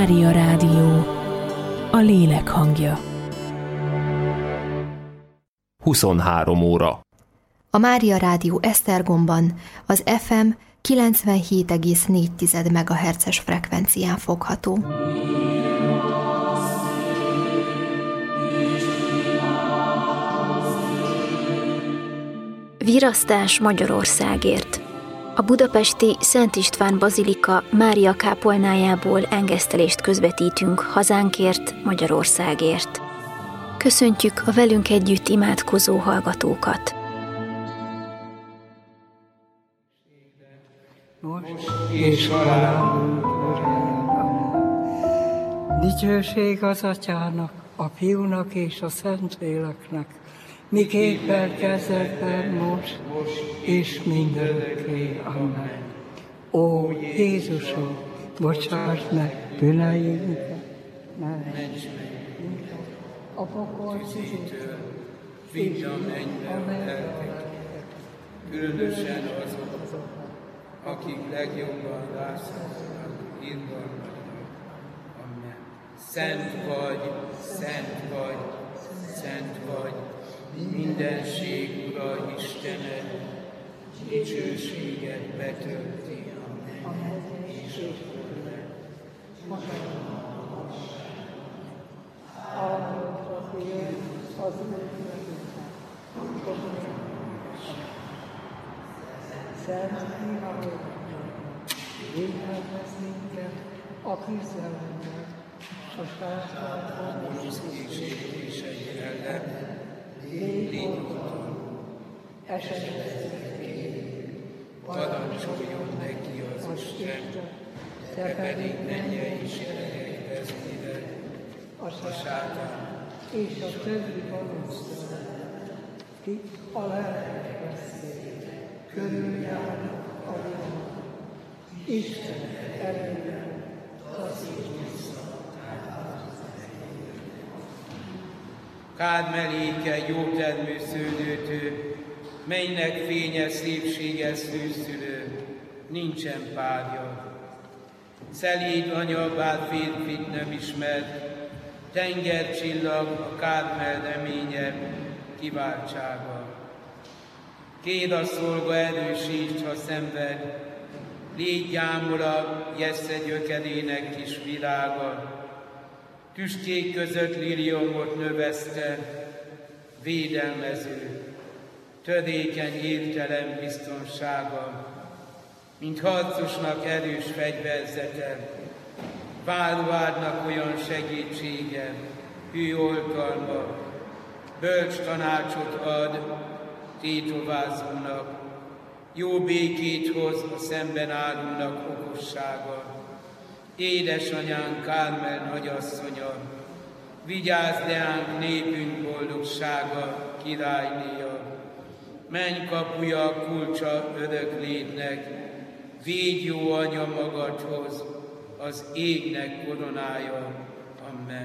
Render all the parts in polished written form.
Mária Rádió, a lélek hangja. 23 óra. A Mária Rádió Esztergomban az FM 97,4 MHz-es frekvencián fogható. Virasztás Magyarországért. A budapesti Szent István Bazilika Mária kápolnájából engesztelést közvetítünk hazánkért, Magyarországért. Köszöntjük a velünk együtt imádkozó hallgatókat. Most és dicsőség az Atyának, a Fiúnak és a Szentléleknek, miképpen kezdetben most, és mindörökké. Amen. Ó Jézusom, bocsáss meg bűneinket, ments meg a pokol szívtől, vidd a mennybe lelkeket, különösen azok, akik legjobban rászorulnak irgalmadra. Amen. Szent vagy, szent vagy, szent vagy, mindenség Ura Istened, dicsőséget betölti a mennyet és a földet. Szent védelmez minket a küzdelemben, a sátán gonosz kísértései ellen, légy otthon, esetleg kérjük, parancsoljon neki az Isten, te pedig mennyei seregek vezényed, a sátán és a többi gonosztalan, kik a lelkek veszélyt körüljárnak a világ. Isten erőben taszít vissza. Kármeléke jótermű szőlőtő, melynek fényes szépséges szűzszülő, nincsen párja. Szelíd anya, bár férfit nem ismert, tengercsillag a Kármel reménye, kiváltsága. Kér a szolga, erősítsd, ha szenved, légy gyámora, Jessze gyökerének kis virága. Tüskék között liliomot növeszte, védelmező, törékeny értelem biztonsága, mint harcosnak erős fegyverzete, váruádnak olyan segítsége, hű oltalma, bölcs tanácsot ad tétovázónak, jó békét hoz a szemben állónak okossága. Édesanyánk Kármel nagyasszonya, vigyázz reánk népünk boldogsága, királynéja, menj kapuja, kulcsa örök létnek, védj jó anya magadhoz, az égnek koronája. Amen.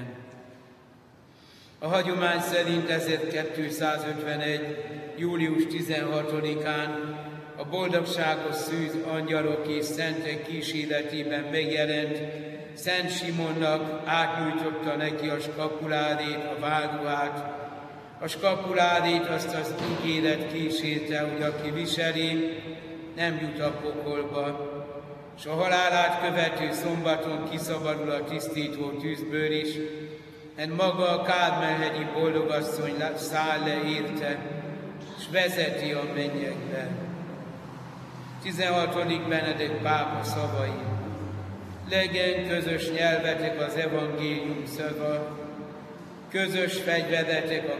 A hagyomány szerint 1251. július 16-án a boldogságos szűz angyalok és szentek kíséretében megjelent Szent Simonnak átnyújtotta neki a skapulárét, a váruát. A skapulárét azt az ígéret kísérte, hogy aki viseli, nem jut a pokolba, s a halálát követő szombaton kiszabadul a tisztító tűzből is, mert maga a Kármelhegyi boldogasszony száll le érte, s vezeti a mennyekbe. 16. Benedek pápa szavai: legyen közös nyelvetek az evangélium szava, közös fegyveretek a